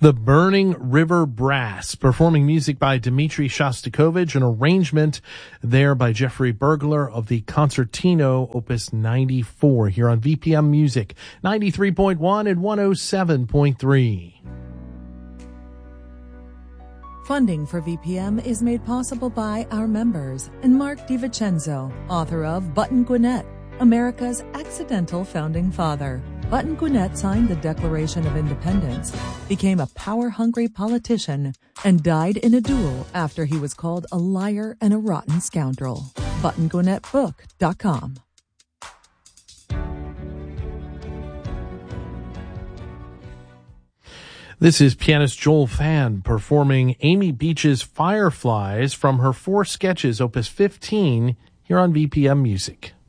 The Burning River Brass, performing music by Dmitri Shostakovich, an arrangement there by Jeffrey Burglar of the Concertino Opus 94 here on VPM Music 93.1 and 107.3. Funding for VPM is made possible by our members and Mark DiVincenzo, author of Button Gwinnett, America's Accidental Founding Father. Button Gwinnett signed the Declaration of Independence, became a power-hungry politician, and died in a duel after he was called a liar and a rotten scoundrel. ButtonGwinnettBook.com. This is pianist Joel Fan performing Amy Beach's Fireflies from her 4 sketches, Opus 15, here on VPM Music.